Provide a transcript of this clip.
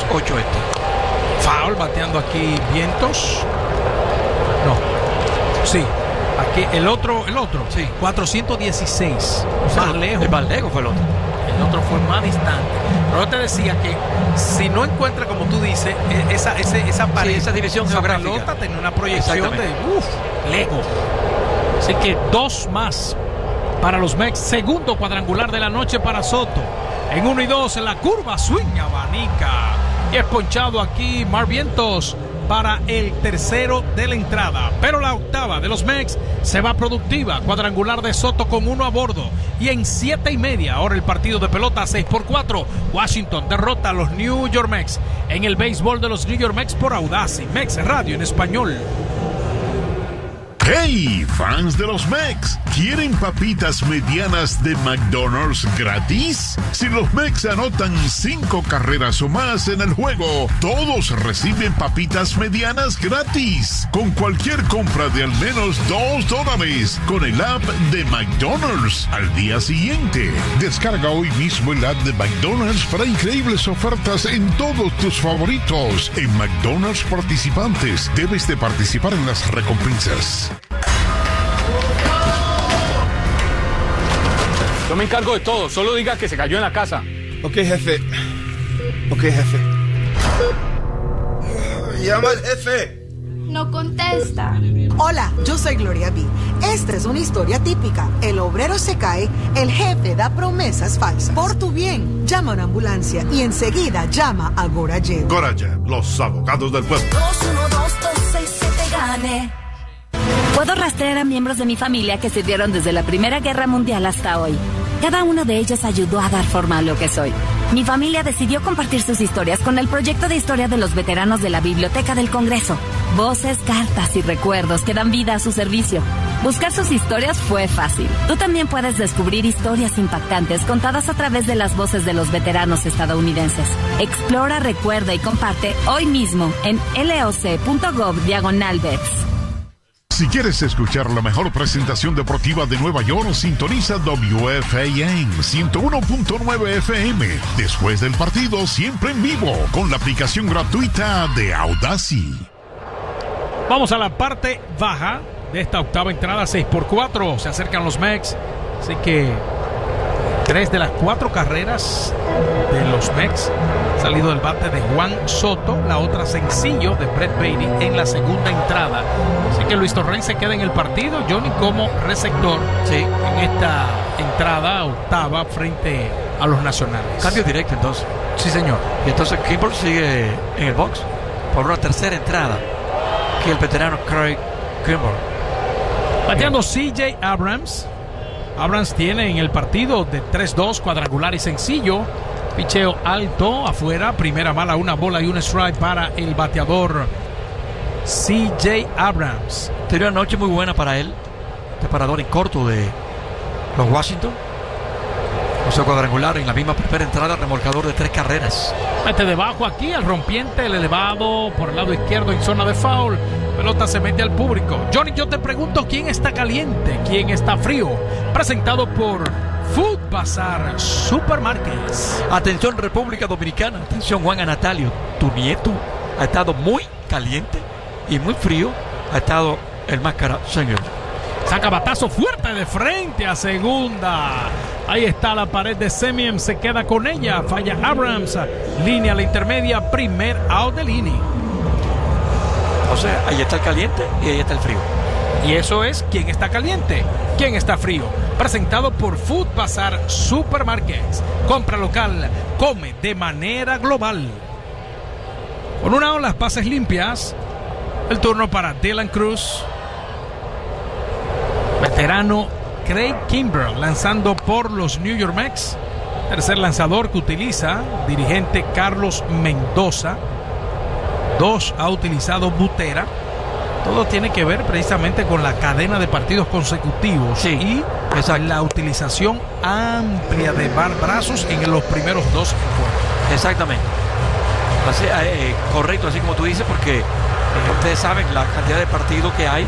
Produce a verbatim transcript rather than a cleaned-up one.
ocho este. Foul, bateando aquí Vientos. No. Sí. Aquí el otro, el otro. Sí. cuatrocientos dieciséis. Más lejos. El más lejos fue el otro. El otro fue más distante. Pero yo te decía que si no encuentra, como tú dices, esa, ese, esa pared, sí, esa división esa geográfica, pelota tenía una proyección de uff, lejos. Así que dos más para los Mex. Segundo cuadrangular de la noche para Soto. En uno y dos, en la curva, swing, abanica. Y es ponchado aquí Mar Vientos para el tercero de la entrada. Pero la octava de los Mex se va productiva. Cuadrangular de Soto con uno a bordo. Y en siete y media, ahora el partido de pelota seis por cuatro. Washington derrota a los New York Mex en el béisbol de los New York Mex por Audacy. Mex Radio en español. ¡Hey, fans de los Mex! ¿Quieren papitas medianas de McDonald's gratis? Si los Mex anotan cinco carreras o más en el juego, todos reciben papitas medianas gratis. Con cualquier compra de al menos dos dólares con el app de McDonald's al día siguiente. Descarga hoy mismo el app de McDonald's para increíbles ofertas en todos tus favoritos. En McDonald's participantes, debes de participar en las recompensas. Yo me encargo de todo, solo diga que se cayó en la casa. Ok, jefe. Ok, jefe. Llama al jefe. No contesta. Hola, yo soy Gloria B. Esta es una historia típica. El obrero se cae, el jefe da promesas falsas. Por tu bien, llama a una ambulancia y enseguida llama a Gorayev. Gorayev, los abogados del pueblo. dos uno dos dos seis siete gane. Puedo rastrear a miembros de mi familia que sirvieron desde la Primera Guerra Mundial hasta hoy. Cada uno de ellos ayudó a dar forma a lo que soy. Mi familia decidió compartir sus historias con el proyecto de historia de los veteranos de la Biblioteca del Congreso. Voces, cartas y recuerdos que dan vida a su servicio. Buscar sus historias fue fácil. Tú también puedes descubrir historias impactantes contadas a través de las voces de los veteranos estadounidenses. Explora, recuerda y comparte hoy mismo en loc.gov diagonal vets. Si quieres escuchar la mejor presentación deportiva de Nueva York, sintoniza W F A M ciento uno punto nueve F M. Después del partido, siempre en vivo, con la aplicación gratuita de Audacy. Vamos a la parte baja de esta octava entrada, seis por cuatro. Se acercan los Mex. Así que tres de las cuatro carreras de los Mex ha salido del bate de Juan Soto, la otra sencillo de Brett Baty en la segunda entrada. Así que Luis Torrens se queda en el partido, Johnny como receptor, sí, en esta entrada octava frente a los nacionales. Cambio directo entonces. Sí, señor. Y entonces Kimbrel sigue en el box por una tercera entrada que el veterano Craig Kimbrel. Bateando C J Abrams. Abrams tiene en el partido de tres dos, cuadrangular y sencillo. Picheo alto, afuera, primera bala, una bola y un strike para el bateador C J Abrams. Tenía una noche muy buena para él. Preparador en corto de los Washington. O sea, cuadrangular en la misma primera entrada, remolcador de tres carreras. Mete debajo aquí el rompiente, el elevado por el lado izquierdo en zona de foul. Pelota se mete al público. Johnny, yo te pregunto, ¿quién está caliente? ¿Quién está frío? Presentado por Food Bazar Supermarkets. Atención República Dominicana, atención Juan Natalio, tu nieto ha estado muy caliente y muy frío. Ha estado el máscara señor. Saca batazo fuerte de frente a segunda. Ahí está la pared de Semien, se queda con ella. Falla Abrams, línea a la intermedia, primer out del inning. O sea, ahí está el caliente y ahí está el frío. Y eso es quién está caliente, quién está frío. Presentado por Food Bazar Supermarkets. Compra local, come de manera global. Con una ola, bases limpias. El turno para Dylan Cruz. Veterano Craig Kimbrel lanzando por los New York Mets. Tercer lanzador que utiliza dirigente Carlos Mendoza. Dos ha utilizado Butera. Todo tiene que ver precisamente con la cadena de partidos consecutivos, sí, y exacto, la utilización amplia de brazos en los primeros dos encuentros. Exactamente. Así, eh, correcto, así como tú dices, porque eh, ustedes saben la cantidad de partidos que hay